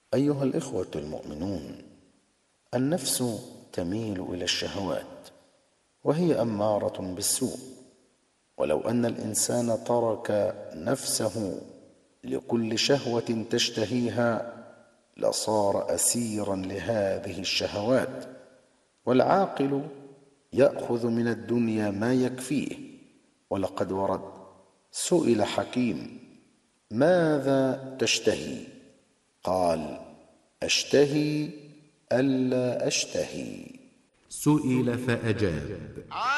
أيها الإخوة المؤمنون، النفس تميل إلى الشهوات، وهي أمارة بالسوء. ولو أن الإنسان ترك نفسه لكل شهوة تشتهيها لصار أسيرا لهذه الشهوات. والعاقل يأخذ من الدنيا ما يكفيه. ولقد ورد: سئل حكيم: ماذا تشتهي؟ قال: أشتهي ألا أشتهي. سئل فأجاب: